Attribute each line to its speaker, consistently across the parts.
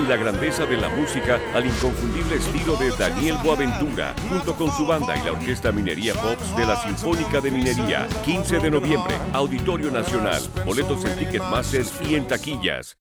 Speaker 1: y la grandeza de la música al inconfundible estilo de Daniel Boaventura, junto con su banda y la Orquesta Minería Pops de la Sinfónica de Minería. 15 de noviembre, Auditorio Nacional. Boletos en Ticketmaster y en taquillas.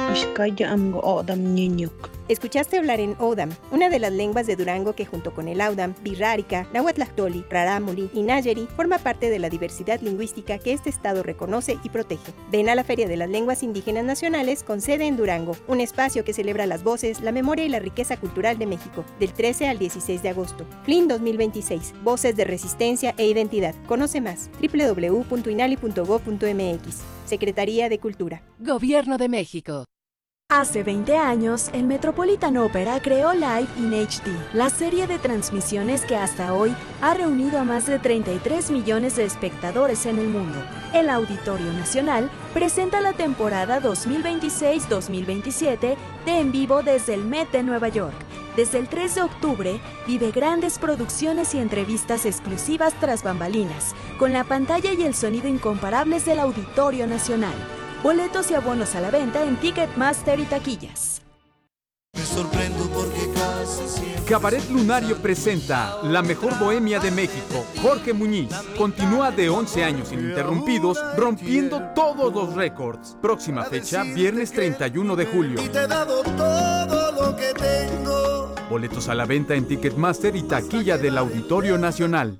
Speaker 2: Escuchaste hablar en Odam, una de las lenguas de Durango que junto con el Audam, Birrárica, Nahuatlactoli, Rarámuri y Nayeri forma parte de la diversidad lingüística que este estado reconoce y protege. Ven a la Feria de las Lenguas Indígenas Nacionales con sede en Durango, un espacio que celebra las voces, la memoria y la riqueza cultural de México, del 13 al 16 de agosto. FLIN 2026, Voces de Resistencia e Identidad. Conoce más, www.inali.gov.mx. Secretaría de Cultura.
Speaker 3: Gobierno de México.
Speaker 4: Hace 20 años, el Metropolitan Opera creó Live in HD, la serie de transmisiones que hasta hoy ha reunido a más de 33 millones de espectadores en el mundo. El Auditorio Nacional presenta la temporada 2026-2027 de En Vivo desde el Met de Nueva York. Desde el 3 de octubre, vive grandes producciones y entrevistas exclusivas tras bambalinas, con la pantalla y el sonido incomparables del Auditorio Nacional. Boletos y abonos a la venta en Ticketmaster y taquillas.
Speaker 5: Me sorprendo porque casi siempre...
Speaker 6: Cabaret Lunario presenta La Mejor Bohemia de México. Jorge Muñiz continúa de 11 años ininterrumpidos, rompiendo todos los récords. Próxima fecha, viernes 31 de julio.
Speaker 5: Y te he dado todo lo que tengo.
Speaker 6: Boletos a la venta en Ticketmaster y taquilla del Auditorio Nacional.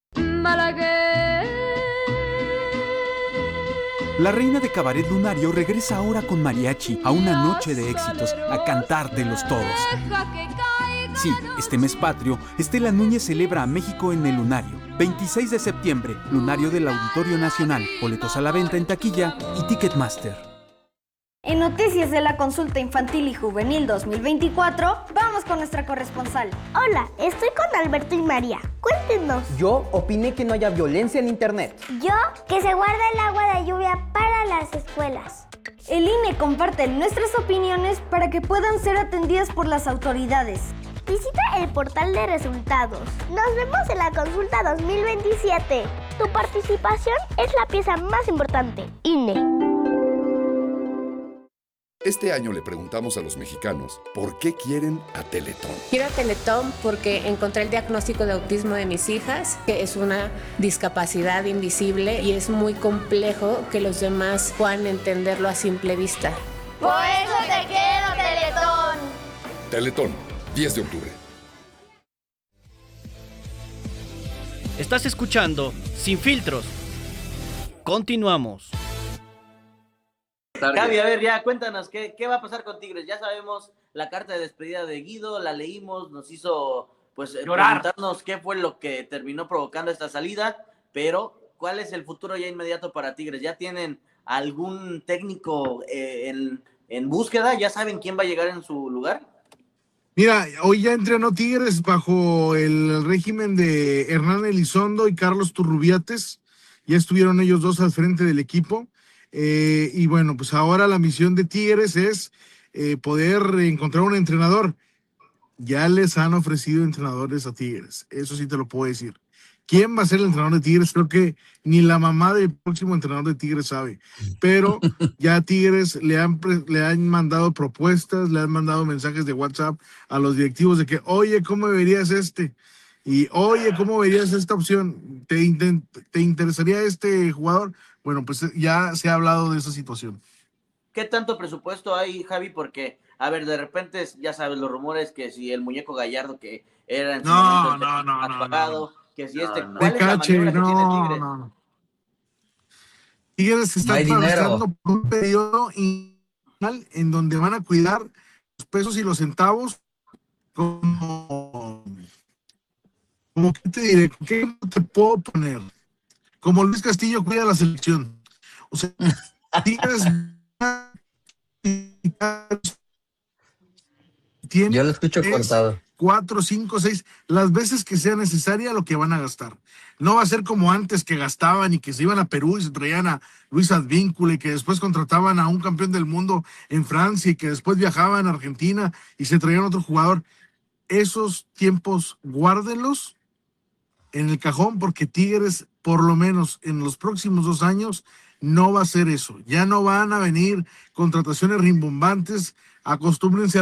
Speaker 6: La reina de Cabaret Lunario regresa ahora con mariachi a una noche de éxitos, a cantártelos todos. Sí, este mes patrio, Estela Núñez celebra a México en el Lunario. 26 de septiembre, Lunario del Auditorio Nacional. Boletos a la venta en taquilla y Ticketmaster.
Speaker 7: En Noticias de la Consulta Infantil y Juvenil 2024, vamos con nuestra corresponsal.
Speaker 8: Hola, estoy con Alberto y María. Cuéntenos.
Speaker 9: Yo opiné que no haya violencia en internet.
Speaker 8: Yo, que se guarda el agua de lluvia para las escuelas.
Speaker 7: El INE comparte nuestras opiniones para que puedan ser atendidas por las autoridades.
Speaker 8: Visita el portal de resultados. Nos vemos en la consulta 2027. Tu participación es la pieza más importante. INE.
Speaker 10: Este año le preguntamos a los mexicanos por qué quieren a Teletón.
Speaker 11: Quiero a Teletón porque encontré el diagnóstico de autismo de mis hijas, que es una discapacidad invisible y es muy complejo que los demás puedan entenderlo a simple vista.
Speaker 7: ¡Por eso te quiero, Teletón!
Speaker 10: Teletón, 10 de octubre.
Speaker 12: Estás escuchando Sin Filtros. Continuamos.
Speaker 13: Javi, a ver, ya cuéntanos, ¿qué va a pasar con Tigres? Ya sabemos la carta de despedida de Guido, la leímos, nos hizo pues preguntarnos qué fue lo que terminó provocando esta salida, pero ¿cuál es el futuro ya inmediato para Tigres? ¿Ya tienen algún técnico en búsqueda? ¿Ya saben quién va a llegar en su lugar?
Speaker 14: Mira, hoy ya entrenó Tigres bajo el régimen de Hernán Elizondo y Carlos Turrubiates. Ya estuvieron ellos dos al frente del equipo. Y bueno, pues ahora la misión de Tigres es poder encontrar un entrenador. Ya les han ofrecido entrenadores a Tigres, eso sí te lo puedo decir. ¿Quién va a ser el entrenador de Tigres? Creo que ni la mamá del próximo entrenador de Tigres sabe, pero ya a Tigres le han mandado propuestas, le han mandado mensajes de WhatsApp a los directivos de que, oye, ¿cómo verías este? Y, oye, ¿cómo verías esta opción? ¿Te interesaría este jugador? Bueno, pues ya se ha hablado de esa situación.
Speaker 13: ¿Qué tanto presupuesto hay, Javi? Porque, a ver, de repente, ya sabes, los rumores que si el muñeco Gallardo, que era en su momento pagado, que si ¿cuál es la maniobra que tiene Tigres?
Speaker 14: Tigres está trabajando por un periodo en donde van a cuidar los pesos y los centavos como ¿qué te diré? ¿Qué te puedo poner? Como Luis Castillo cuida la selección. O sea, Tigres tiene
Speaker 9: yo lo escucho cortado.
Speaker 14: 4, 5, 6, las veces que sea necesaria lo que van a gastar. No va a ser como antes que gastaban y que se iban a Perú y se traían a Luis Advíncula y que después contrataban a un campeón del mundo en Francia y que después viajaban a Argentina y se traían otro jugador. Esos tiempos guárdenlos en el cajón porque Tigres, por lo menos en los próximos 2 años, no va a ser eso. Ya no van a venir contrataciones rimbombantes. Acostúmbrense a